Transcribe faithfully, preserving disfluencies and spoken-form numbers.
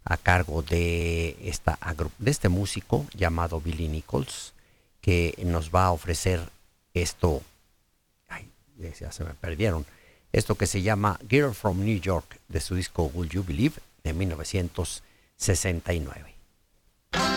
a cargo de, esta, de este músico llamado Billy Nichols, que nos va a ofrecer esto, ay, ya se me perdieron, esto que se llama Girl from New York, de su disco Will You Believe, de mil novecientos sesenta y nueve.